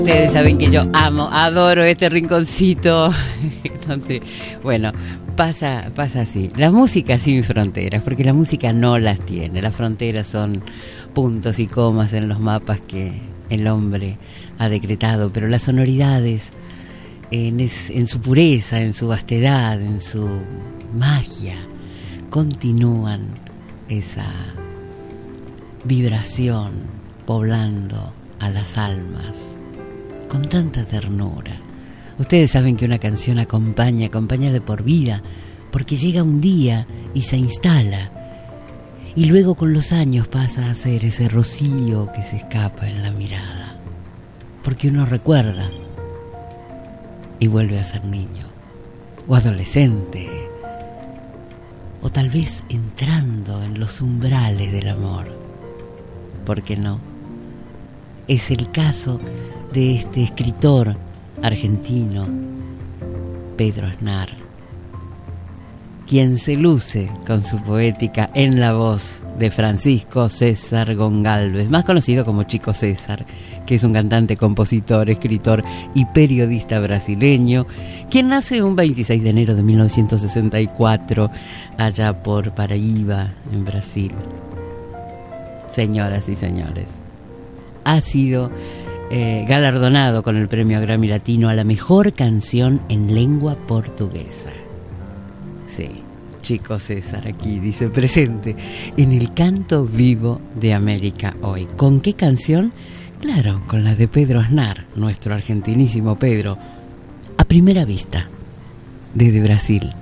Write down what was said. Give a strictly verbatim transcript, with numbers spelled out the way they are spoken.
Ustedes saben que yo amo, adoro este rinconcito. Donde, bueno, pasa, pasa así. La música sin fronteras, porque la música no las tiene. Las fronteras son puntos y comas en los mapas que el hombre ha decretado, pero las sonoridades, en, es, en su pureza, en su vastedad, en su magia, continúan esa vibración poblando a las almas con tanta ternura. Ustedes saben que una canción acompaña, acompaña de por vida, porque llega un día y se instala, y luego con los años pasa a ser ese rocío que se escapa en la mirada, porque uno recuerda y vuelve a ser niño, o adolescente, o tal vez entrando en los umbrales del amor. ¿Por qué no? Es el caso de este escritor argentino, Pedro Aznar, quien se luce con su poética en la voz de Francisco César Gonçalves, más conocido como Chico César, que es un cantante, compositor, escritor y periodista brasileño, quien nace un veintiséis de enero de mil novecientos sesenta y cuatro allá por Paraíba, en Brasil. Señoras y señores, ha sido eh, galardonado con el premio Grammy Latino a la mejor canción en lengua portuguesa. Sí, Chico César aquí dice presente en el canto vivo de América hoy. ¿Con qué canción? Claro, con la de Pedro Aznar, nuestro argentinísimo Pedro. A primera vista, desde Brasil.